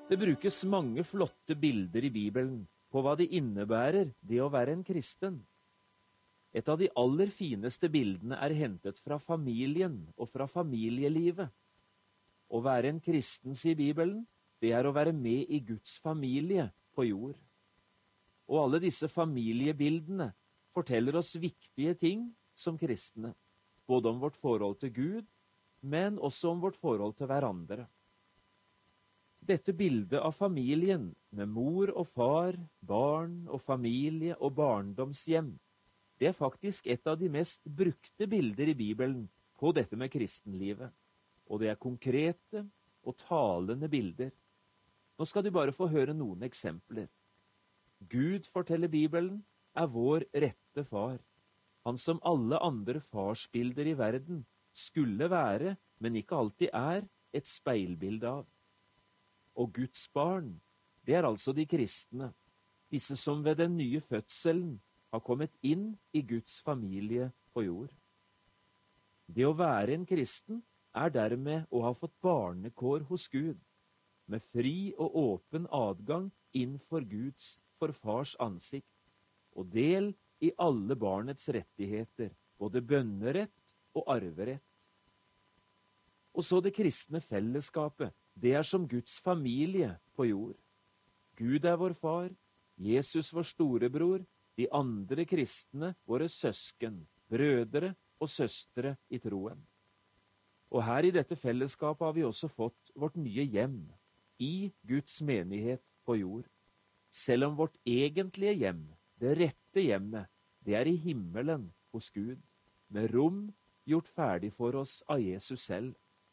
Det brukes mange flotte bilder i Bibelen på hva det innebærer det å være en kristen. Et av de aller fineste bildene er hentet fra familien og fra familielivet. Å være en kristen, sier Bibelen, det er å være med i Guds familie på jord. Og alle disse familiebildene forteller oss viktige ting som kristne, både om vårt forhold til Gud, men også om vårt forhold til hverandre. Dette bildet av familien, med mor og far, barn og familie og barndomshjem, det er faktisk et av de mest brukte bilder i Bibelen på dette med kristenlivet. Og det er konkrete og talende bilder. Nå skal du bare få høre noen eksempler. Gud, forteller Bibelen, er vår rette far. Han som alle andre farsbilder i verden skulle være, men ikke alltid er, et speilbilde av. Og Guds barn, det er altså de kristne, disse som ved den nye fødselen har kommet inn i Guds familie på jord. Det å være en kristen er dermed å ha fått barnekår hos Gud, med fri og åpen adgang inn for Guds, for fars ansikt, og del i alle barnets rettigheter, både bønnerett og arverett. Og så det kristne fellesskapet, det er som Guds familie på jord. Gud er vår far, Jesus vår storebror, de andre kristne våre søsken, brødre og søstre i troen. Og her i dette fellesskapet har vi også fått vårt nye hjem, i Guds menighet på jord. Selv om vårt egentlige hjem, det rette hjemmet, det er i himmelen hos Gud, med rom gjort ferdig for oss av Jesus selv.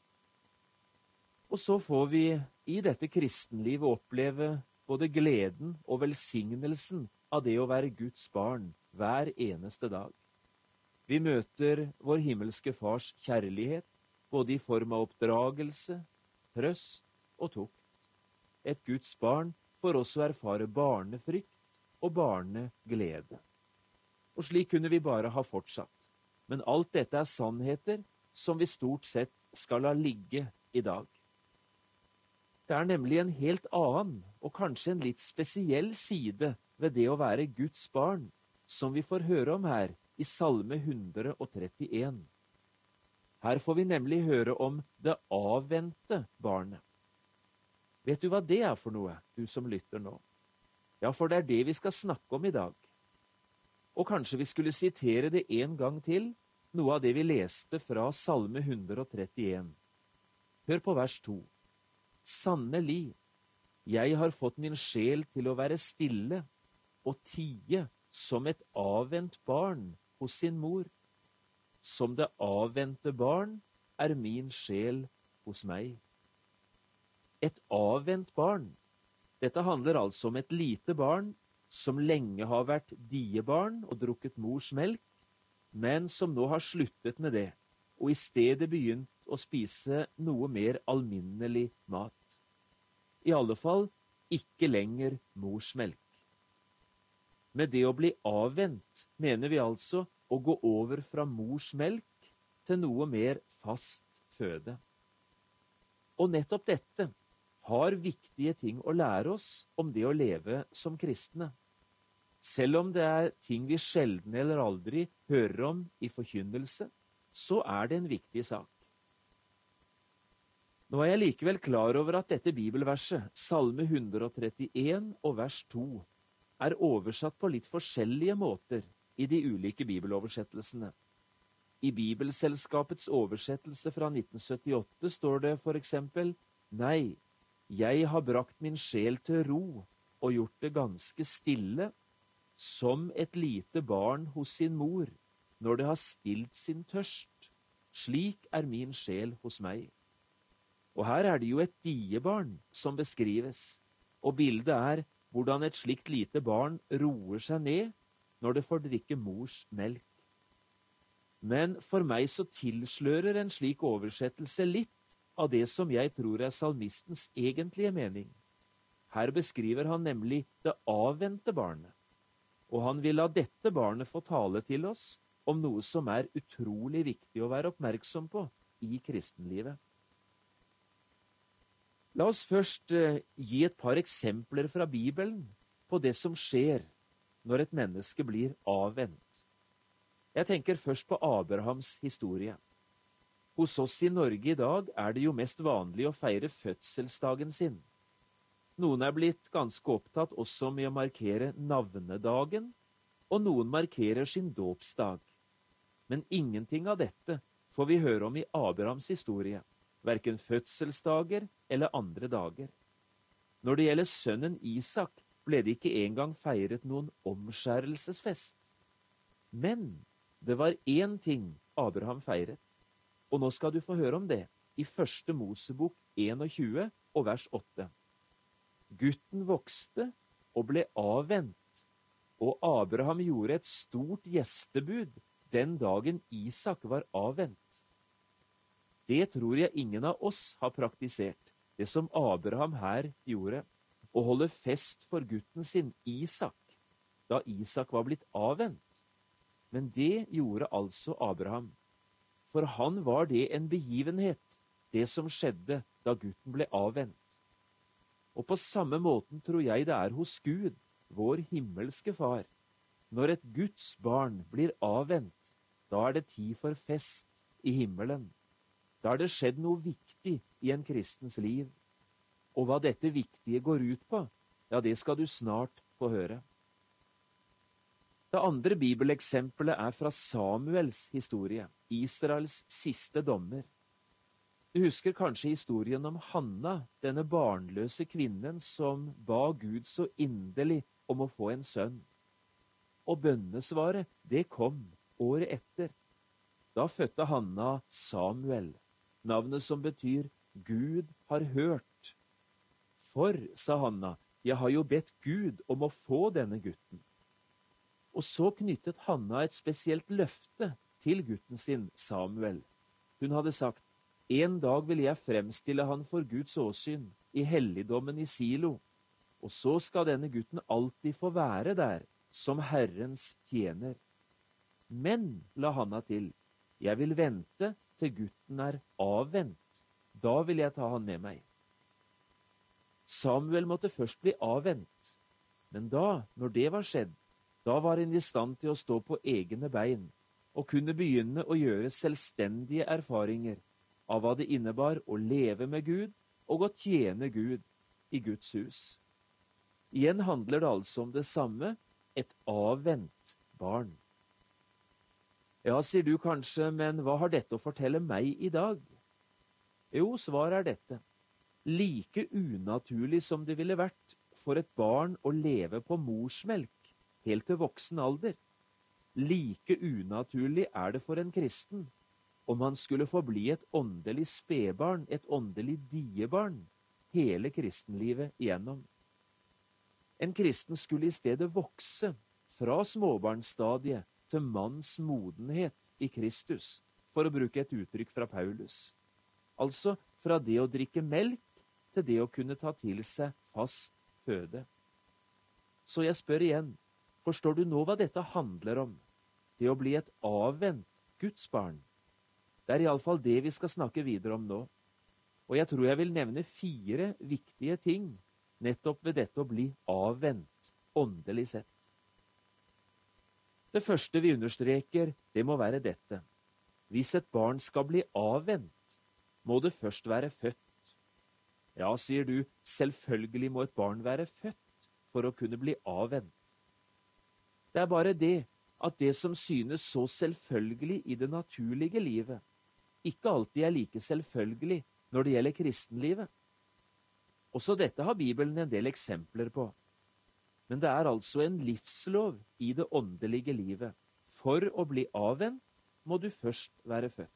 Og så får vi i dette kristenlivet oppleve både gleden og velsignelsen av det å være Guds barn hver eneste dag. Vi møter vår himmelske fars kjærlighet, både i form av oppdragelse, trøst og tukt. Et Guds barn får også erfare barnefrykt og barneglede. Og slik kunne vi bare ha fortsatt. Men alt dette er sannheter som vi stort sett skal la ligge i dag. Det er nemlig en helt annen og kanskje en litt spesiell side ved det å være Guds barn, som vi får høre om her i Salme 131. Her får vi nemlig høre om det avvente barnet. Vet du hva det er for noe, du som lytter nå? Ja, for det er det vi skal snakke om i dag. Og kanskje vi skulle sitere det en gang til, noe av det vi leste fra Salme 131. Hør på vers 2. Sannelig, jeg har fått min sjel til å være stille og tie som et avvent barn hos sin mor. Som det avvente barn er min sjel hos meg. Et avvent barn. Dette handler altså om et lite barn som lenge har vært diebarn og drukket mors melk, men som nå har sluttet med det, og i stedet begynt å spise noe mer alminnelig mat. I alle fall ikke lenger morsmelk. Med det å bli avvent mener vi altså å gå over fra mors melk til noe mer fast føde. Og nettopp dette har viktige ting å lære oss om det å leve som kristne. Selv om det er ting vi sjelden eller aldri hører om i forkynnelse, så er det en viktig sak. Nå er jeg likevel klar over at dette bibelverset, Salme 131 og vers 2, er oversatt på litt forskjellige måter i de ulike bibeloversettelsene. I Bibelselskapets oversettelse fra 1978 står det for eksempel: Nei, jeg har brakt min sjel til ro og gjort det ganske stille, som et lite barn hos sin mor, når det har stilt sin tørst. Slik er min sjel hos meg. Og her er det jo et diebarn som beskrives, og bildet er hvordan et slikt lite barn roer seg ned når det får drikke mors melk. Men for meg så tilslører en slik oversettelse litt av det som jeg tror er salmistens egentlige mening. Her beskriver han nemlig det avvente barnet, og han vil la dette barnet få tale til oss om noe som er utrolig viktig å være oppmerksom på i kristenlivet. La oss først gi et par eksempler fra Bibelen på det som skjer når et menneske blir avvent. Jeg tenker først på Abrahams historie. Hos oss i Norge i dag er det jo mest vanlig å feire fødselsdagen sin. Noen er blitt ganske opptatt også med å markere navnedagen, og noen markerer sin dåpsdag. Men ingenting av dette får vi høre om i Abrahams historie, hverken fødselsdager eller andre dager. Når det gjelder sønnen Isak, ble det ikke engang feiret noen omskjærelsesfest. Men det var én ting Abraham feiret, og nå skal du få høre om det i første Mosebok 21 og vers 8. Gutten vokste og ble avvent, og Abraham gjorde et stort gjestebud den dagen Isak var avvent. Det tror jeg ingen av oss har praktisert, det som Abraham her gjorde, å holde fest for gutten sin Isak, da Isak var blitt avvent. Men det gjorde altså Abraham. For han var det en begivenhet, det som skjedde da gutten ble avvent. Og på samme måten tror jeg det er hos Gud, vår himmelske far. Når et Guds barn blir avvent, da er det tid for fest i himmelen. Da er det skjedd noe viktig i en kristens liv. Og hva dette viktige går ut på, ja, det skal du snart få høre. Det andre bibeleksempelet er fra Samuels historie, Israels siste dommer. Du husker kanskje historien om Hanna, denne barnløse kvinnen som ba Gud så inderlig om å få en sønn. Og bønnesvaret, det kom året etter. Da fødte Hanna Samuel, navnet som betyr Gud har hørt. For, sa Hanna, jeg har jo bedt Gud om å få denne gutten. Og så knyttet Hanna et spesielt løfte til gutten sin, Samuel. Hun hadde sagt, en dag vil jeg fremstille han for Guds åsyn i helligdommen i Silo, og så skal denne gutten alltid få være der som Herrens tjener. Men, la Hanna til, jeg vil vente til gutten er avvent. Da vil jeg ta han med meg. Samuel måtte først bli avvent, men da, når det var skjedd, da var han i stand til å stå på egne bein og kunne begynne å gjøre selvstendige erfaringer av hva det innebar å leve med Gud og å tjene Gud i Guds hus. Igjen handler det altså om det samme, et avvent barn. Ja, sier du kanskje, men hva har dette å fortelle meg i dag? Jo, svaret er dette. Like unaturlig som det ville vært for et barn å leve på morsmelk helt til voksen alder, like unaturlig er det for en kristen om han skulle få bli et åndelig spedbarn, et åndelig diebarn, hele kristenlivet igjennom. En kristen skulle i stedet vokse fra småbarnsstadiet til manns modenhet i Kristus, for å bruke et uttrykk fra Paulus. Altså fra det å drikke melk til det å kunne ta til seg fast føde. Så jeg spør igjen, forstår du nå hva dette handler om? Det å bli et avvent Guds barn. Det er i alle fall det vi skal snakke videre om nå. Og jeg tror jeg vil nevne 4 viktige ting nettopp ved dette å bli avvent, åndelig sett. Det første vi understreker, det må være dette. Hvis et barn skal bli avvent, må det først være født. Ja, sier du, selvfølgelig må et barn være født for å kunne bli avvent. Det er bare det at det som synes så selvfølgelig i det naturlige livet, ikke alltid er like selvfølgelig når det gjelder kristenlivet. Også dette har Bibelen en del eksempler på. Men det er altså en livslov i det åndelige livet. For å bli avvent må du først være født.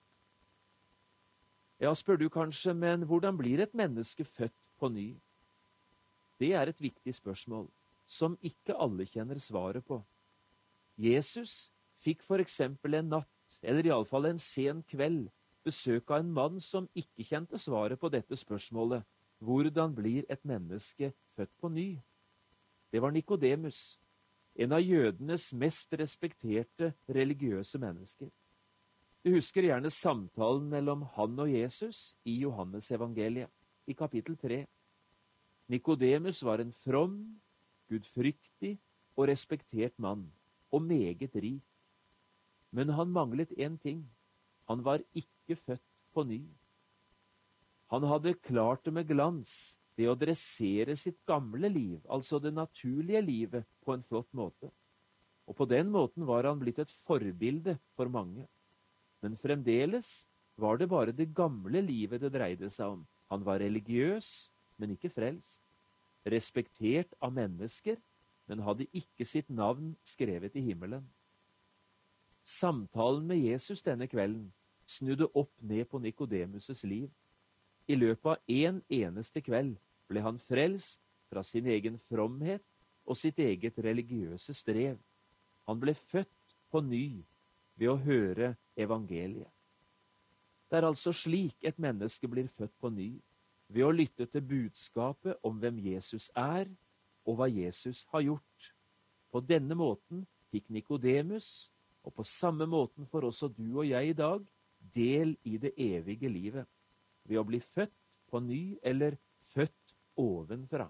Ja, spør du kanskje, men hvordan blir et menneske født på ny? Det er et viktig spørsmål, som ikke alle kjenner svaret på. Jesus fikk for eksempel en natt, eller i alle fall en sen kveld, besøk av en mann som ikke kjente svaret på dette spørsmålet. Hvordan blir et menneske født på ny? Det var Nikodemus, en av jødenes mest respekterte religiøse mennesker. Du husker gjerne samtalen mellom han og Jesus i Johannes evangeliet. i kapittel 3. Nikodemus var en from, gudfryktig og respektert mann, og meget rik. Men han manglet en ting. Han var ikke født på ny. Han hadde klart det med glans ved å dressere sitt gamle liv, altså det naturlige livet, på en flott måte. Og på den måten var han blitt et forbilde for mange. Men fremdeles var det bare det gamle livet det dreide seg om. Han var religiøs, men ikke frelst. Respektert av mennesker, men hadde ikke sitt navn skrevet i himmelen. Samtalen med Jesus denne kvelden snudde opp ned på Nikodemus' liv. I løpet av en eneste kveld ble han frelst fra sin egen fromhet og sitt eget religiøse strev. Han ble født på ny ved å høre evangeliet. Det er altså slik et menneske blir født på ny, ved å lytte til budskapet om hvem Jesus er, og hva Jesus har gjort. På denne måten fikk Nikodemus, og på samme måten får også du og jeg i dag, del i det evige livet, ved å bli født på ny eller født ovenfra.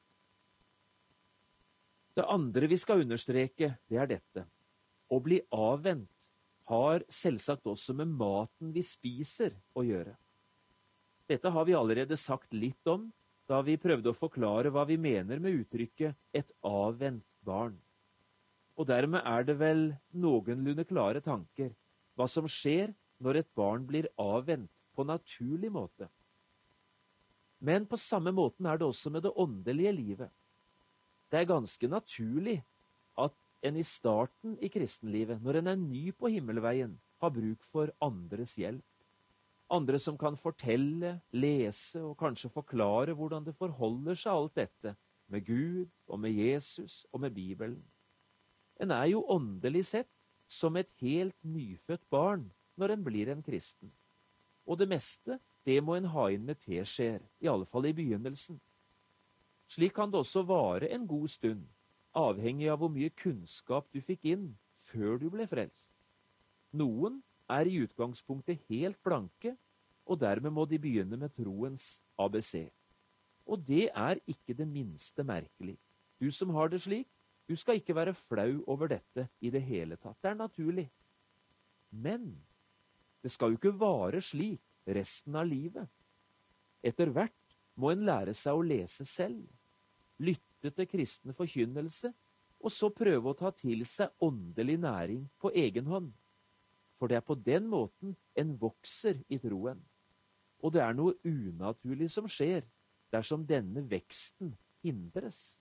Det andre vi skal understreke, det er dette. Å bli avvent har selvsagt også med maten vi spiser å gjøre. Dette har vi allerede sagt litt om, da vi prøvde å forklare hva vi mener med uttrykket «et avvent barn». Og dermed er det vel noenlunde klare tanker hva som skjer når et barn blir avvent på naturlig måte. Men på samme måten er det også med det åndelige livet. Det er ganske naturlig at en i starten i kristenlivet, når en er ny på himmelveien, har bruk for andres hjelp. Andre som kan fortelle, lese og kanskje forklare hvordan det forholder seg alt dette med Gud og med Jesus og med Bibelen. En er jo åndelig sett som et helt nyfødt barn når en blir en kristen. Og det meste, det må en ha inn med teskjeer, i alle fall i begynnelsen. Slik kan det også vare en god stund, avhengig av hvor mye kunnskap du fikk inn før du ble frelst. Noen er i utgangspunktet helt blanke, og dermed må de begynne med troens ABC. Og det er ikke det minste merkelig. Du som har det slik, du skal ikke være flau over dette i det hele tatt. Det er naturlig. Men det skal jo ikke vare slik resten av livet. Etter hvert må en lære seg å lese selv, lytte til kristne forkynnelse, og så prøve å ta til seg åndelig næring på egen hånd. For det er på den måten en vokser i troen. Og det er noe unaturlig som skjer dersom denne veksten hindres.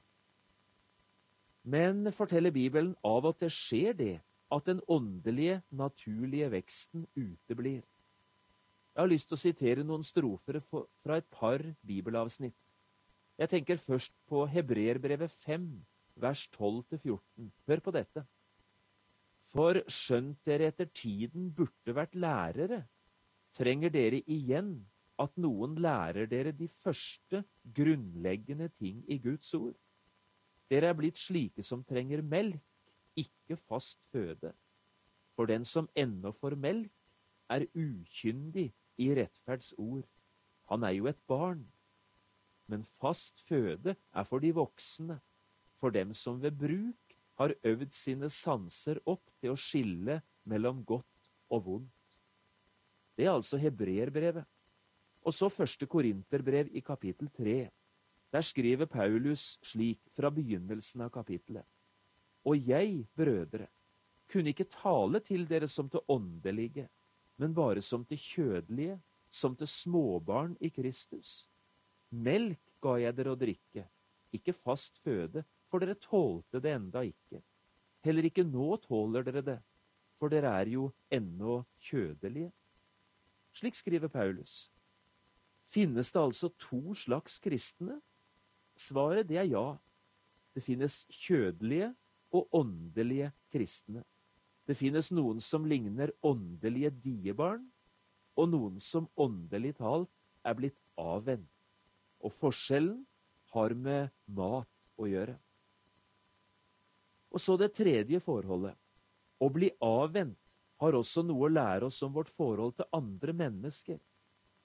Men forteller Bibelen av og til skjer det at den åndelige, naturlige veksten uteblir. Jeg har lyst til å sitere noen strofer fra et par bibelavsnitt. Jeg tenker først på Hebreerbrevet 5, vers 12-14. Hør på dette. For skjønt dere etter tiden burde vært lærere, trenger dere igjen at noen lærer dere de første grunnleggende ting i Guds ord. Dere er blitt slike som trenger melk, ikke fast føde. For den som ennå får melk, er ukyndig i rettferds ord. Han er jo et barn. Men fast føde er for de voksne, for dem som ved bruk har øvd sine sanser opp til å skille mellom godt og vondt. Det er altså Hebreerbrevet. Og så første Korinterbrev i kapittel 3. Der skriver Paulus slik fra begynnelsen av kapittelet. Og jeg, brødre, kunne ikke tale til dere som til åndelige, men bare som til kjødelige, som til småbarn i Kristus. Melk ga jeg dere å drikke, ikke fast føde, for dere tålte det enda ikke. Heller ikke nå tåler dere det, for dere er jo ennå kjødelige. Slik skriver Paulus. Finnes det altså to slags kristne? Svaret det er ja. Det finnes kjødelige og åndelige kristne. Det finnes noen som ligner åndelige diebarn, og noen som åndelig talt er blitt avvent. Og forskjellen har med mat å gjøre. Og så det tredje forholdet. Å bli avvent har også noe å lære oss om vårt forhold til andre mennesker.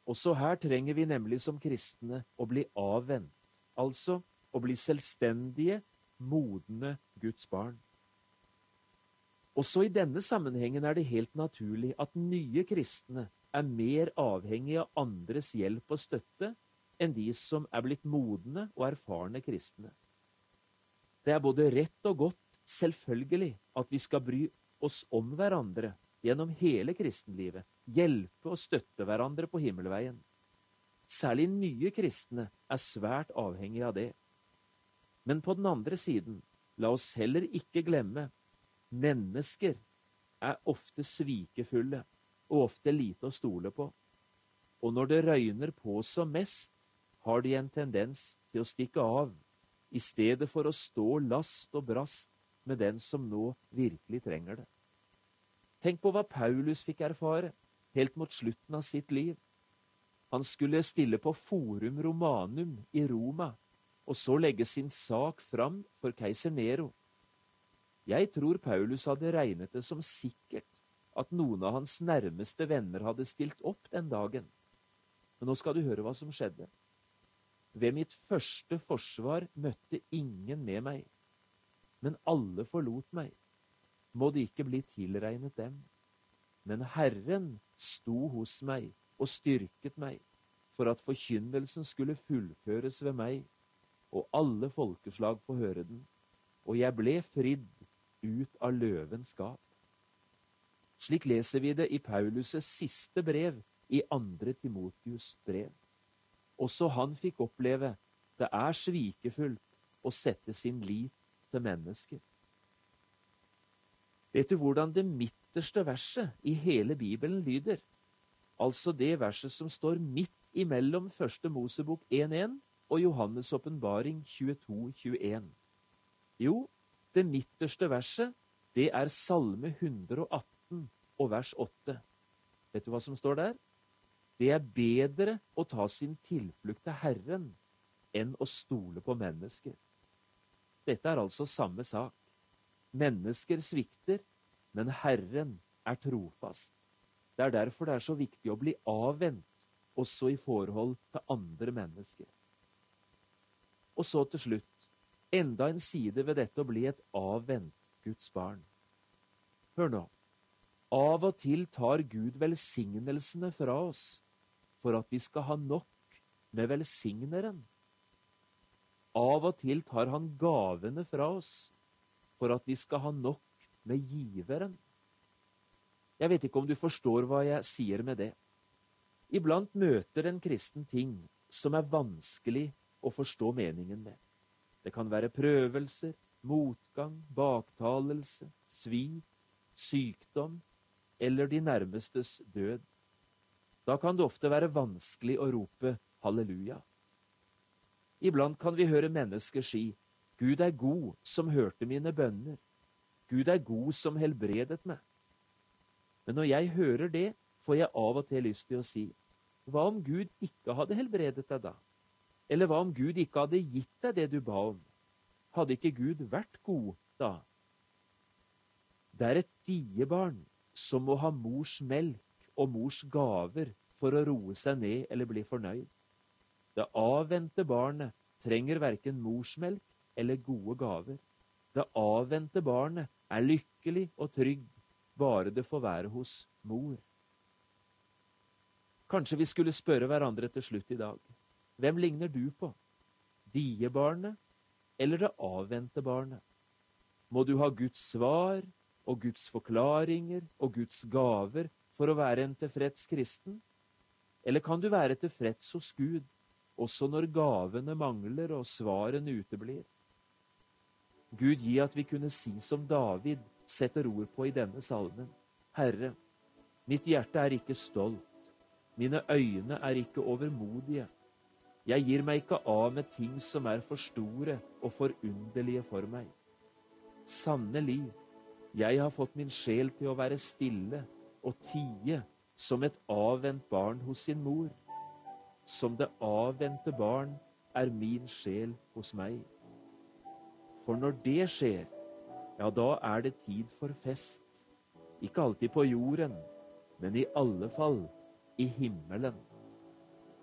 Også her trenger vi nemlig som kristne å bli avvent, altså å bli selvstendige, modne Guds barn. Også i denne sammenhengen er det helt naturlig at nye kristne er mer avhengige av andres hjelp og støtte enn de som er blitt modne og erfarne kristne. Det er både rett og godt, selvfølgelig, at vi skal bry oss om hverandre gjennom hele kristenlivet, hjelpe og støtte hverandre på himmelveien. Særlig nye kristne er svært avhengige av det. Men på den andre siden, la oss heller ikke glemme, mennesker er ofte svikefulle og ofte lite å stole på. Og når det røyner på som mest, har de en tendens til å stikke av, i stedet for å stå last og brast med den som nå virkelig trenger det. Tenk på hva Paulus fikk erfare helt mot slutten av sitt liv. Han skulle stille på Forum Romanum i Roma, og så legge sin sak fram for keiser Nero. Jeg tror Paulus hadde regnet det som sikkert at noen av hans nærmeste venner hadde stilt opp den dagen. Men nå skal du høre hva som skjedde. Ved mitt første forsvar møtte ingen med meg, men alle forlot meg. Må det ikke bli tilregnet dem. Men Herren sto hos meg og styrket meg, for at forkynnelsen skulle fullføres ved meg, og alle folkeslag få høre den, og jeg ble fridd ut av løvens gap. Slik leser vi det i Paulus' siste brev i 2. Timotheus brev. Også han fikk oppleve det er svikefullt å sette sin lit til mennesker. Vet du hvordan det midterste verset i hele Bibelen lyder? Altså det verset som står midt imellom 1. Mosebok 1.1 og Johannes åpenbaring 22.21. Jo, det midterste verset, det er Salme 118 og vers 8. Vet du hva som står der? Det er bedre å ta sin tilflukt til Herren enn å stole på mennesker. Dette er altså samme sak. Mennesker svikter, men Herren er trofast. Det er derfor det er så viktig å bli avvent, også i forhold til andre mennesker. Og så til slutt, enda en side ved dette å bli et avvent Guds barn. Hør nå, av og til tar Gud velsignelsene fra oss, for at vi skal ha nok med velsigneren. Av og til tar han gavene fra oss, for at vi skal ha nok med giveren. Jeg vet ikke om du forstår hva jeg sier med det. Iblant møter en kristen ting som er vanskelig å forstå meningen med. Det kan være prøvelser, motgang, baktalelse, svik, sykdom eller de nærmestes død. Da kan det ofte være vanskelig å rope halleluja. Iblant kan vi høre mennesker si, Gud er god som hørte mine bønner. Gud er god som helbredet meg. Men når jeg hører det, får jeg av og til lyst til å si, hva om Gud ikke hadde helbredet deg da? Eller hva om Gud ikke hadde gitt deg det du ba om? Hadde ikke Gud vært god da? Det er et diebarn som må ha mors melk og mors gaver for å roe seg ned eller bli fornøyd. Det avvente barnet trenger hverken morsmelk eller gode gaver. Det avvente barnet er lykkelig og trygg, bare det får være hos mor. Kanskje vi skulle spørre hverandre til slutt i dag. Hvem ligner du på? Diebarnet eller det avvente barnet? Må du ha Guds svar og Guds forklaringer og Guds gaver for å være en tilfreds kristen? Eller kan du være tilfreds hos Gud, også når gavene mangler og svarene uteblir? Gud gi at vi kunne si som David setter ord på i denne salmen. Herre, mitt hjerte er ikke stolt, mine øyne er ikke overmodige. Jeg gir meg ikke av med ting som er for store og for underlige for meg. Sannelig, jeg har fått min sjel til å være stille og tie som et avvent barn hos sin mor. Som det avvente barn er min sjel hos meg. For når det skjer, ja, da er det tid for fest. Ikke alltid på jorden, men i alle fall i himmelen.